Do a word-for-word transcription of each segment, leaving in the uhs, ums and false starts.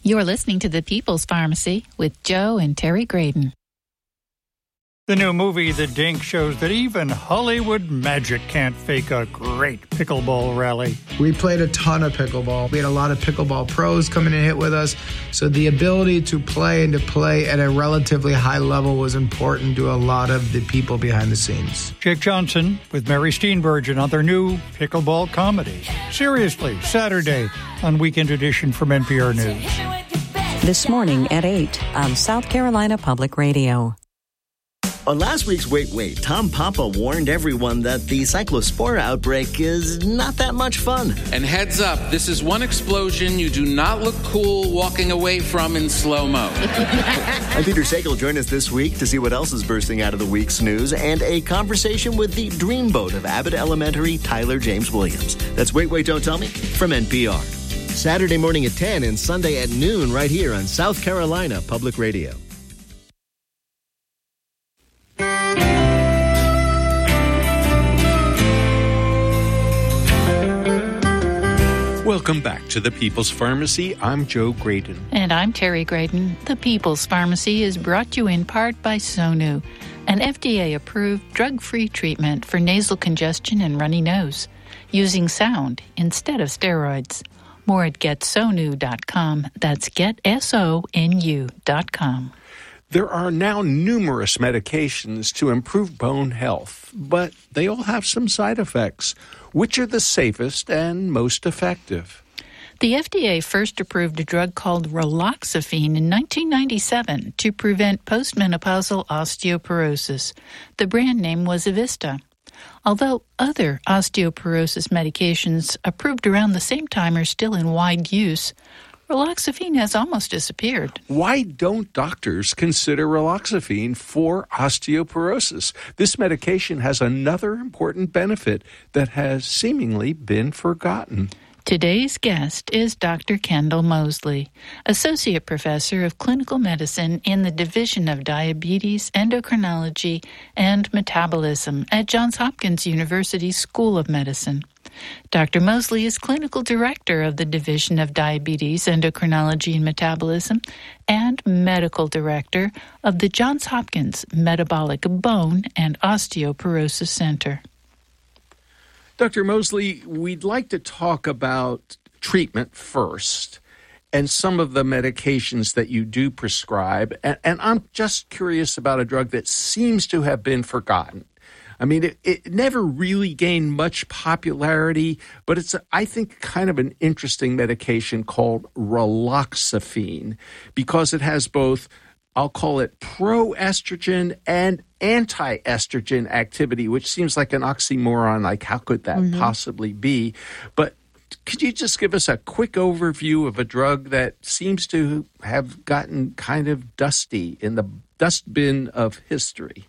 You're listening to The People's Pharmacy with Joe and Terry Graydon. The new movie, The Dink, shows that even Hollywood magic can't fake a great pickleball rally. We played a ton of pickleball. We had a lot of pickleball pros come in and hit with us. So the ability to play and to play at a relatively high level was important to a lot of the people behind the scenes. Jake Johnson with Mary Steenburgen on their new pickleball comedy. Seriously, Saturday on Weekend Edition from N P R News. This morning at eight on South Carolina Public Radio. On last week's Wait Wait, Tom Papa warned everyone that the cyclospora outbreak is not that much fun. And heads up, this is one explosion you do not look cool walking away from in slow-mo. I'm Peter Sagal. Join us this week to see what else is bursting out of the week's news and a conversation with the dreamboat of Abbott Elementary, Tyler James Williams. That's Wait Wait, Don't Tell Me from N P R. Saturday morning at ten and Sunday at noon right here on South Carolina Public Radio. Welcome back to the People's Pharmacy. I'm Joe Graydon. And I'm Terry Graydon. The People's Pharmacy is brought to you in part by Sonu, an F D A-approved drug-free treatment for nasal congestion and runny nose, using sound instead of steroids. More at get sonu dot com. That's get S O N U dot com. There are now numerous medications to improve bone health, but they all have some side effects. Which are the safest and most effective? The F D A first approved a drug called raloxifene in nineteen ninety-seven to prevent postmenopausal osteoporosis. The brand name was Evista. Although other osteoporosis medications approved around the same time are still in wide use, raloxifene has almost disappeared. Why don't doctors consider raloxifene for osteoporosis? This medication has another important benefit that has seemingly been forgotten. Today's guest is Doctor Kendall Mosley, Associate Professor of Clinical Medicine in the Division of Diabetes, Endocrinology, and Metabolism at Johns Hopkins University School of Medicine. Doctor Mosley is Clinical Director of the Division of Diabetes, Endocrinology, and Metabolism and Medical Director of the Johns Hopkins Metabolic Bone and Osteoporosis Center. Doctor Mosley, we'd like to talk about treatment first and some of the medications that you do prescribe. And, and I'm just curious about a drug that seems to have been forgotten. I mean, it, it never really gained much popularity, but it's, I think, kind of an interesting medication called raloxifene because it has both, I'll call it pro-estrogen and anti-estrogen activity, which seems like an oxymoron. Like, how could that mm-hmm. possibly be? But could you just give us a quick overview of a drug that seems to have gotten kind of dusty in the dustbin of history?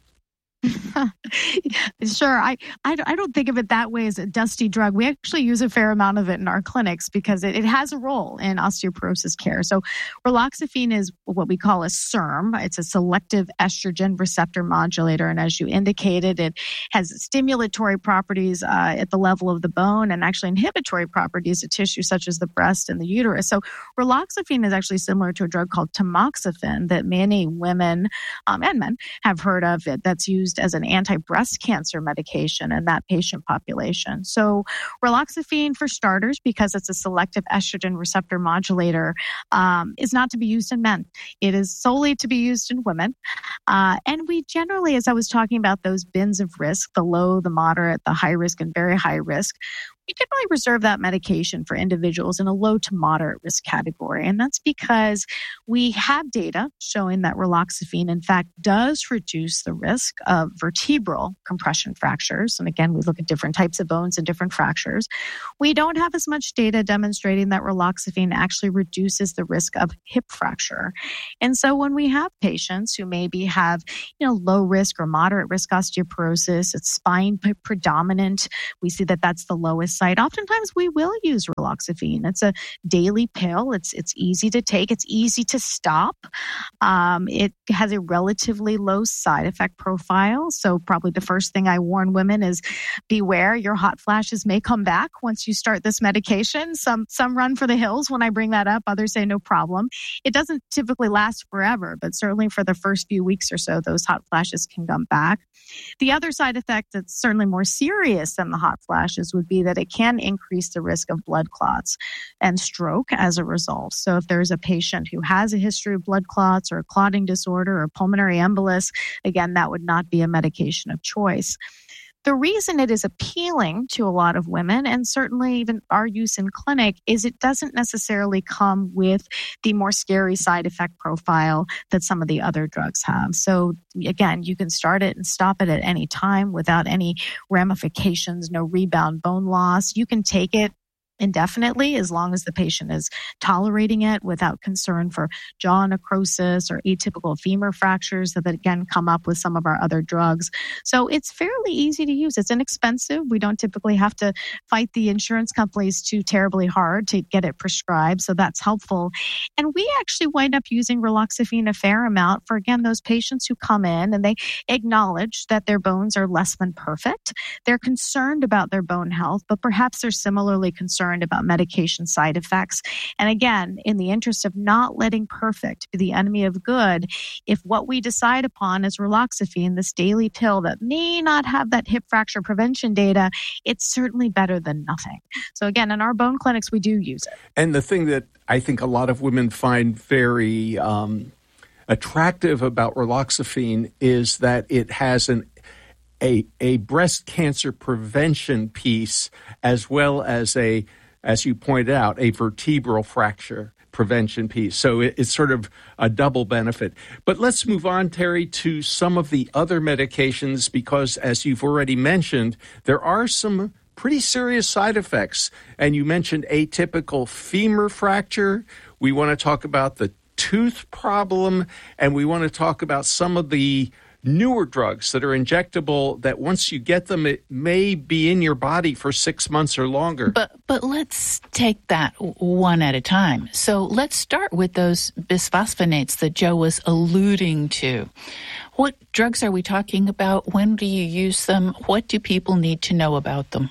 Sure. I, I, I don't think of it that way as a dusty drug. We actually use a fair amount of it in our clinics because it, it has a role in osteoporosis care. So raloxifene is what we call a S E R M. It's a selective estrogen receptor modulator. And as you indicated, it has stimulatory properties uh, at the level of the bone and actually inhibitory properties of tissue such as the breast and the uterus. So raloxifene is actually similar to a drug called tamoxifen that many women um, and men have heard of it that's used as an anti-breast cancer medication in that patient population. So raloxifene, for starters, because it's a selective estrogen receptor modulator, um, is not to be used in men. It is solely to be used in women. Uh, and we generally, as I was talking about those bins of risk, the low, the moderate, the high risk, and very high risk, we generally reserve that medication for individuals in a low to moderate risk category. And that's because we have data showing that raloxifene, in fact, does reduce the risk of vertebral compression fractures. And again, we look at different types of bones and different fractures. We don't have as much data demonstrating that raloxifene actually reduces the risk of hip fracture. And so when we have patients who maybe have, you know, low risk or moderate risk osteoporosis, it's spine predominant, we see that that's the lowest site, oftentimes we will use raloxifene. It's a daily pill. It's it's easy to take. It's easy to stop. Um, it has a relatively low side effect profile. So probably the first thing I warn women is beware, your hot flashes may come back once you start this medication. Some some run for the hills when I bring that up. Others say no problem. It doesn't typically last forever, but certainly for the first few weeks or so, those hot flashes can come back. The other side effect that's certainly more serious than the hot flashes would be that it can increase the risk of blood clots and stroke as a result. So if there's a patient who has a history of blood clots or a clotting disorder or pulmonary embolus, again, that would not be a medication of choice. The reason it is appealing to a lot of women, and certainly even our use in clinic, is it doesn't necessarily come with the more scary side effect profile that some of the other drugs have. So again, you can start it and stop it at any time without any ramifications, no rebound bone loss. You can take it indefinitely as long as the patient is tolerating it without concern for jaw necrosis or atypical femur fractures that again come up with some of our other drugs. So it's fairly easy to use. It's inexpensive. We don't typically have to fight the insurance companies too terribly hard to get it prescribed. So that's helpful. And we actually wind up using raloxifene a fair amount for, again, those patients who come in and they acknowledge that their bones are less than perfect. They're concerned about their bone health, but perhaps they're similarly concerned about medication side effects. And again, in the interest of not letting perfect be the enemy of good, if what we decide upon is raloxifene, this daily pill that may not have that hip fracture prevention data, it's certainly better than nothing. So again, in our bone clinics, we do use it. And the thing that I think a lot of women find very um, attractive about raloxifene is that it has an A, a breast cancer prevention piece, as well as a, as you pointed out, a vertebral fracture prevention piece. So it, it's sort of a double benefit. But let's move on, Terry, to some of the other medications, because as you've already mentioned, there are some pretty serious side effects. And you mentioned atypical femur fracture. We want to talk about the tooth problem, and we want to talk about some of the newer drugs that are injectable that once you get them, it may be in your body for six months or longer. But but let's take that one at a time. So let's start with those bisphosphonates that Joe was alluding to. What drugs are we talking about? When do you use them? What do people need to know about them?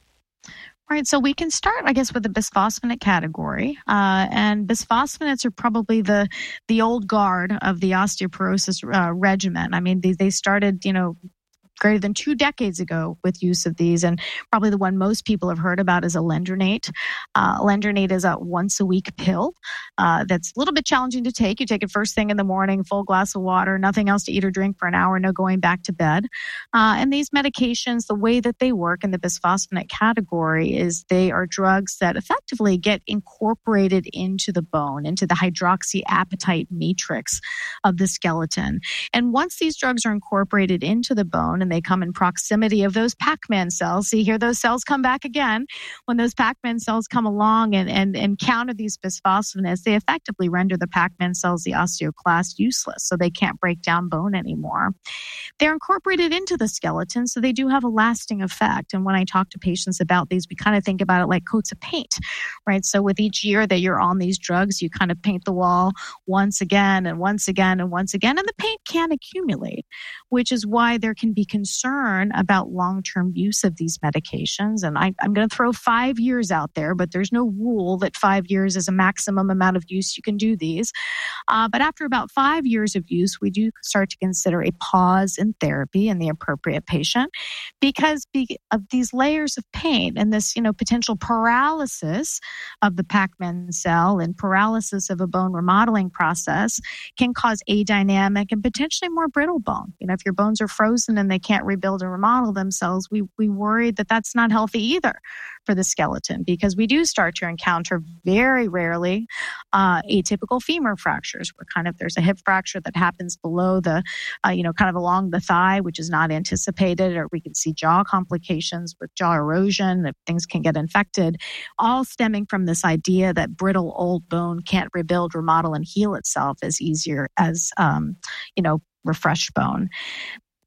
All right, so we can start, I guess, with the bisphosphonate category. Uh, and bisphosphonates are probably the the old guard of the osteoporosis uh, regimen. I mean, they, they started, you know, greater than two decades ago with use of these, and probably the one most people have heard about is alendronate. Uh, alendronate is a once-a-week pill uh, that's a little bit challenging to take. You take it first thing in the morning, full glass of water, nothing else to eat or drink for an hour, no going back to bed. Uh, and these medications, the way that they work in the bisphosphonate category is they are drugs that effectively get incorporated into the bone, into the hydroxyapatite matrix of the skeleton. And once these drugs are incorporated into the bone and they come in proximity of those Pac-Man cells. See, here those cells come back again. When those Pac-Man cells come along and, and encounter these bisphosphonates, they effectively render the Pac-Man cells, the osteoclast, useless, so they can't break down bone anymore. They're incorporated into the skeleton, so they do have a lasting effect. And when I talk to patients about these, we kind of think about it like coats of paint, right? So with each year that you're on these drugs, you kind of paint the wall once again and once again and once again, and the paint can accumulate, which is why there can be concern about long-term use of these medications. And I, I'm going to throw five years out there, but there's no rule that five years is a maximum amount of use you can do these. Uh, but after about five years of use, we do start to consider a pause in therapy in the appropriate patient because of these layers of pain and this, you know, potential paralysis of the Pac-Man cell and paralysis of a bone remodeling process can cause adynamic and potentially more brittle bone. You know, if your bones are frozen and they can't rebuild and remodel themselves, we we worry that that's not healthy either for the skeleton, because we do start to encounter very rarely uh, atypical femur fractures, where kind of there's a hip fracture that happens below the, uh, you know, kind of along the thigh, which is not anticipated, or we can see jaw complications with jaw erosion, that things can get infected, all stemming from this idea that brittle old bone can't rebuild, remodel, and heal itself as easier as, um, you know, refreshed bone.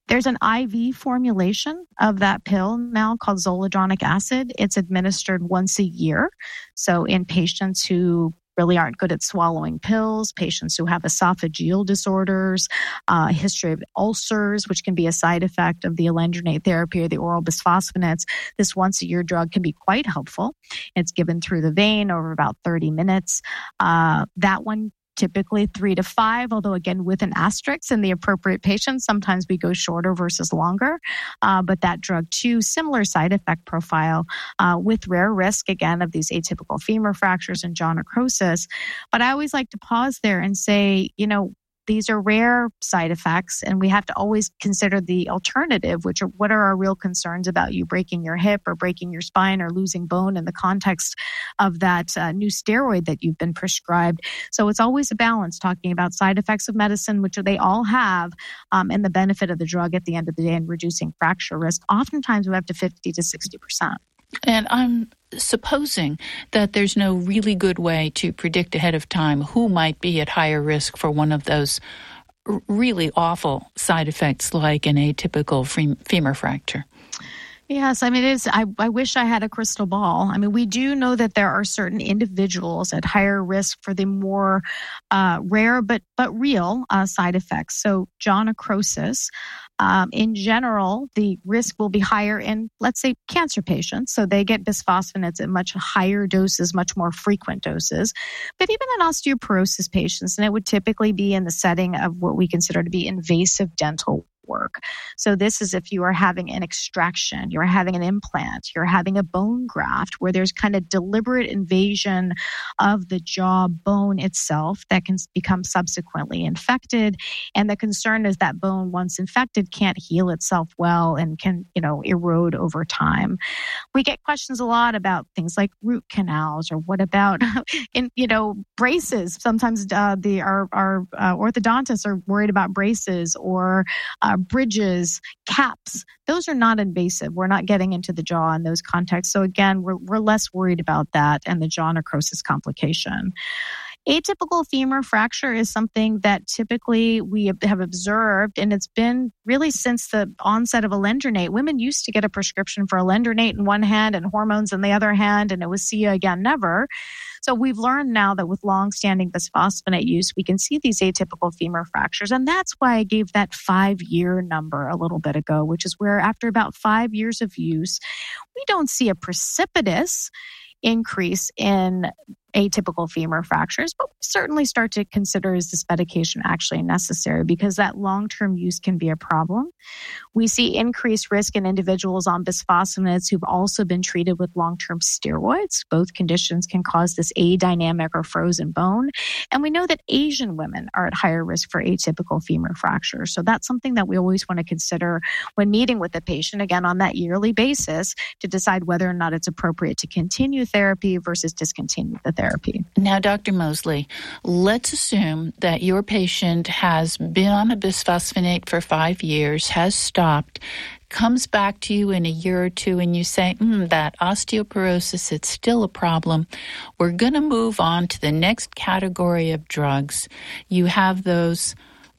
There's an I V formulation of that pill now called zoledronic acid. It's administered once a year. So in patients who really aren't good at swallowing pills, patients who have esophageal disorders, uh, history of ulcers, which can be a side effect of the alendronate therapy or the oral bisphosphonates, this once-a-year drug can be quite helpful. It's given through the vein over about thirty minutes. Uh, that one typically three to five, although again with an asterisk in the appropriate patients. Sometimes we go shorter versus longer. Uh, but that drug too, similar side effect profile uh, with rare risk, again, of these atypical femur fractures and jaw necrosis. But I always like to pause there and say, you know, these are rare side effects, and we have to always consider the alternative, which are what are our real concerns about you breaking your hip or breaking your spine or losing bone in the context of that uh, new steroid that you've been prescribed. So it's always a balance talking about side effects of medicine, which they all have, um, and the benefit of the drug at the end of the day in reducing fracture risk. Oftentimes we have to fifty to sixty percent. And I'm supposing that there's no really good way to predict ahead of time who might be at higher risk for one of those r- really awful side effects like an atypical fem- femur fracture. Yes, I mean, it is, I, I wish I had a crystal ball. I mean, we do know that there are certain individuals at higher risk for the more uh, rare but but real uh, side effects. So jaw necrosis, um, in general, the risk will be higher in, let's say, cancer patients. So they get bisphosphonates at much higher doses, much more frequent doses. But even in osteoporosis patients, and it would typically be in the setting of what we consider to be invasive dental work. So this is if you are having an extraction, you're having an implant, you're having a bone graft where there's kind of deliberate invasion of the jaw bone itself that can become subsequently infected. And the concern is that bone, once infected, can't heal itself well and can, you know, erode over time. We get questions a lot about things like root canals, or what about, in, you know, braces. Sometimes uh, the our, our uh, orthodontists are worried about braces, or uh, bridges, caps. Those are not invasive. We're not getting into the jaw in those contexts. So again, we're, we're less worried about that and the jaw necrosis complication. Atypical femur fracture is something that typically we have observed, and it's been really since the onset of alendronate. Women used to get a prescription for alendronate in one hand and hormones in the other hand, and it was see you again, never. So we've learned now that with long-standing bisphosphonate use, we can see these atypical femur fractures. And that's why I gave that five-year number a little bit ago, which is where after about five years of use, we don't see a precipitous increase in atypical femur fractures, but we certainly start to consider, is this medication actually necessary? Because that long-term use can be a problem. We see increased risk in individuals on bisphosphonates who've also been treated with long-term steroids. Both conditions can cause this adynamic or frozen bone. And we know that Asian women are at higher risk for atypical femur fractures. So that's something that we always want to consider when meeting with the patient, again, on that yearly basis, to decide whether or not it's appropriate to continue therapy versus discontinue the therapy. Therapy. Now, Doctor Mosley, let's assume that your patient has been on a bisphosphonate for five years, has stopped, comes back to you in a year or two, and you say, mm, that osteoporosis, it's still a problem. We're going to move on to the next category of drugs. You have those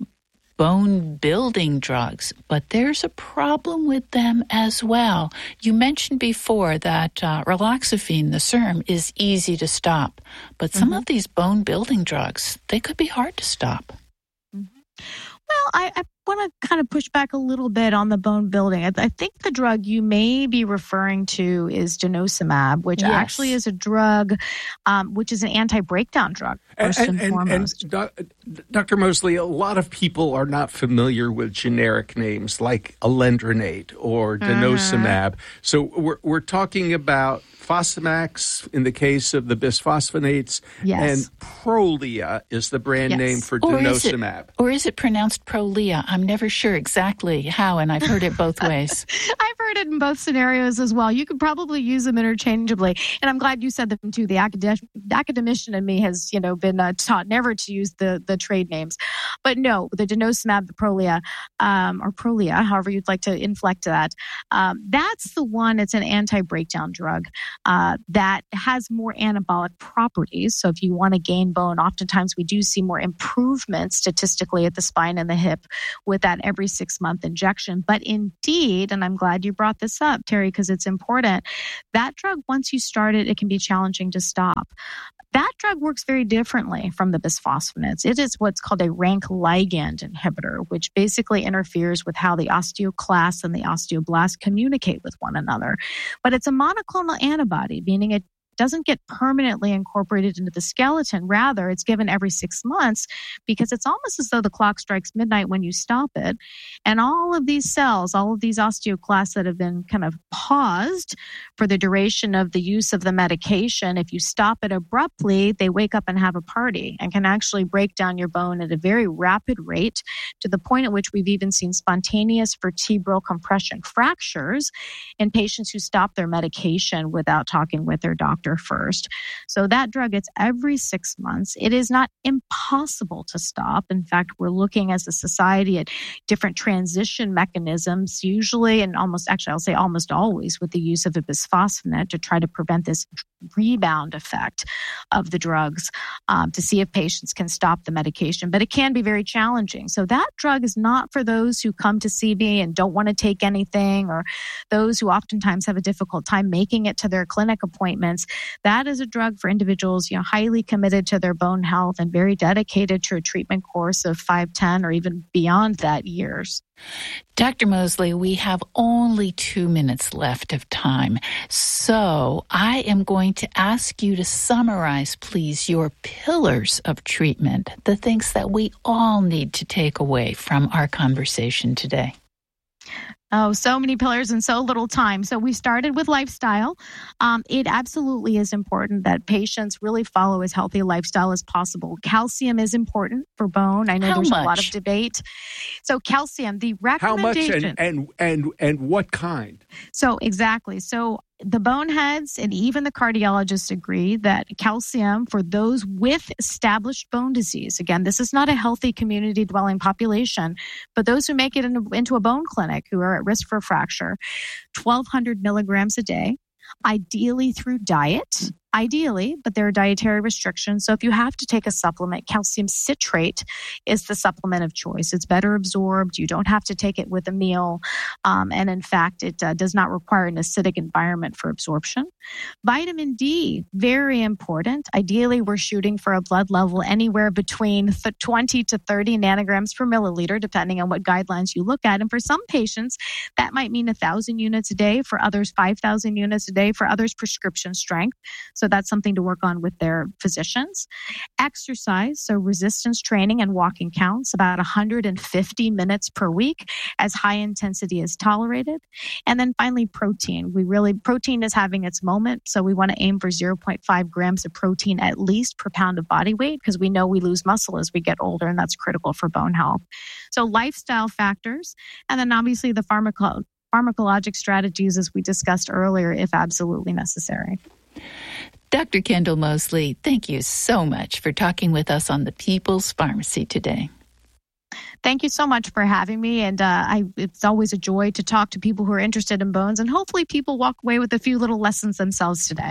bone-building drugs, but there's a problem with them as well. You mentioned before that uh, raloxifene, the S E R M, is easy to stop, but some mm-hmm. of these bone-building drugs, they could be hard to stop. Mm-hmm. Well, I, I want to kind of push back a little bit on the bone building. I, I think the drug you may be referring to is denosumab, which yes. actually is a drug, um, which is an anti-breakdown drug, first and, and, and foremost. And, and Doctor Mosley, a lot of people are not familiar with generic names like alendronate or denosumab. Uh-huh. So we're we're talking about Fosamax in the case of the bisphosphonates, yes. and Prolia is the brand yes. name for or denosumab. Is it, or is it pronounced Prolia? I'm never sure exactly how, and I've heard it both ways. I've heard it in both scenarios as well. You could probably use them interchangeably, and I'm glad you said them too. The academic, academician in me has, you know, been uh, taught never to use the the trade names, but no, the denosumab, the Prolia, um, or Prolia, however you'd like to inflect that. Um, that's the one. It's an anti-breakdown drug. uh, that has more anabolic properties. So if you want to gain bone, oftentimes we do see more improvement statistically at the spine and the hip with that every six month injection. But indeed, and I'm glad you brought this up, Terry, because it's important, that drug, once you start it, it can be challenging to stop. That drug works very differently from the bisphosphonates. It is what's called a rank ligand inhibitor, which basically interferes with how the osteoclast and the osteoblast communicate with one another. But it's a monoclonal antibody, meaning it doesn't get permanently incorporated into the skeleton. Rather, it's given every six months because it's almost as though the clock strikes midnight when you stop it. And all of these cells, all of these osteoclasts that have been kind of paused for the duration of the use of the medication, if you stop it abruptly, they wake up and have a party and can actually break down your bone at a very rapid rate, to the point at which we've even seen spontaneous vertebral compression fractures in patients who stop their medication without talking with their doctor first. So that drug gets every six months. It is not impossible to stop. In fact, we're looking as a society at different transition mechanisms, usually and almost, actually, I'll say almost always, with the use of a bisphosphonate to try to prevent this rebound effect of the drugs, um, to see if patients can stop the medication. But it can be very challenging. So that drug is not for those who come to see me and don't want to take anything, or those who oftentimes have a difficult time making it to their clinic appointments. That is a drug for individuals, you know, highly committed to their bone health and very dedicated to a treatment course of five, ten, or even beyond that years. Doctor Mosley, we have only two minutes left of time. So I am going to ask you to summarize, please, your pillars of treatment, the things that we all need to take away from our conversation today. Oh, so many pillars and so little time. So we started with lifestyle. Um, it absolutely is important that patients really follow as healthy a lifestyle as possible. Calcium is important for bone. I know How there's much? a lot of debate. So calcium, the recommendation. How much and, and, and, and what kind? So exactly. So the boneheads and even the cardiologists agree that calcium for those with established bone disease, again, this is not a healthy community dwelling population, but those who make it into, into a bone clinic who are at risk for fracture, twelve hundred milligrams a day, ideally through diet. Ideally, but there are dietary restrictions. So if you have to take a supplement, calcium citrate is the supplement of choice. It's better absorbed. You don't have to take it with a meal. Um, and in fact, it uh, does not require an acidic environment for absorption. Vitamin D, very important. Ideally, we're shooting for a blood level anywhere between twenty to thirty nanograms per milliliter, depending on what guidelines you look at. And for some patients, that might mean one thousand units a day. For others, five thousand units a day. For others, prescription strength. So that's something to work on with their physicians. Exercise, so resistance training and walking counts, about one hundred fifty minutes per week, as high intensity is tolerated. And then finally, protein. We really, protein is having its moment, so we want to aim for zero point five grams of protein at least per pound of body weight, because we know we lose muscle as we get older, and that's critical for bone health. So lifestyle factors, and then obviously the pharmaco- pharmacologic strategies, as we discussed earlier, if absolutely necessary. Doctor Kendall Mosley, thank you so much for talking with us on the People's Pharmacy today. Thank you so much for having me. And uh, I, it's always a joy to talk to people who are interested in bones. And hopefully people walk away with a few little lessons themselves today.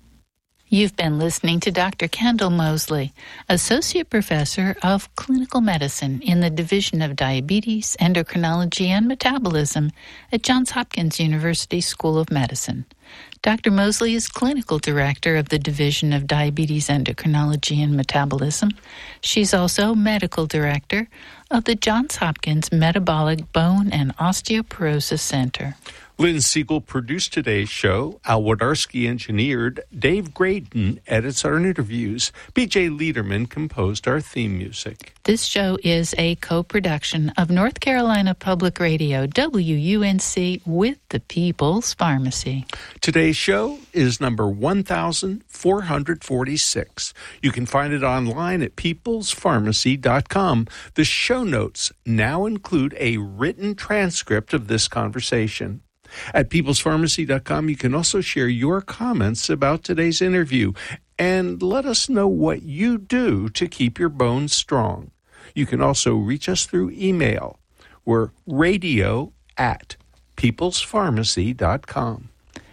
You've been listening to Doctor Kendall Mosley, Associate Professor of Clinical Medicine in the Division of Diabetes, Endocrinology, and Metabolism at Johns Hopkins University School of Medicine. Doctor Mosley is Clinical Director of the Division of Diabetes, Endocrinology, and Metabolism. She's also Medical Director of the Johns Hopkins Metabolic Bone and Osteoporosis Center. Lynn Siegel produced today's show. Al Wodarski engineered. Dave Graydon edits our interviews. B J Liederman composed our theme music. This show is a co-production of North Carolina Public Radio, W U N C, with the People's Pharmacy. Today's show is number one thousand four hundred forty-six. You can find it online at peoples pharmacy dot com. The show notes now include a written transcript of this conversation. At peoples pharmacy dot com, you can also share your comments about today's interview and let us know what you do to keep your bones strong. You can also reach us through email. We're radio at peoples pharmacy dot com.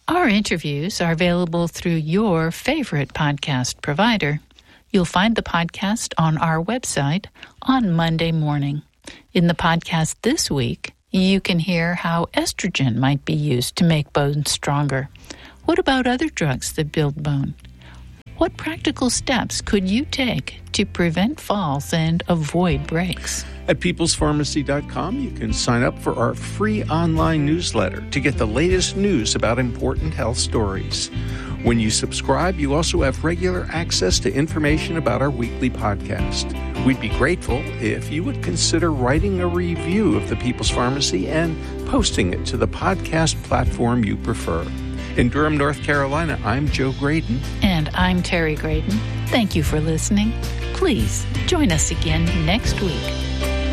Our interviews are available through your favorite podcast provider. You'll find the podcast on our website on Monday morning. In the podcast this week, you can hear how estrogen might be used to make bones stronger. What about other drugs that build bone? What practical steps could you take to prevent falls and avoid breaks? At peoples pharmacy dot com, you can sign up for our free online newsletter to get the latest news about important health stories. When you subscribe, you also have regular access to information about our weekly podcast. We'd be grateful if you would consider writing a review of the People's Pharmacy and posting it to the podcast platform you prefer. In Durham, North Carolina, I'm Joe Graydon. And I'm Terry Graydon. Thank you for listening. Please join us again next week.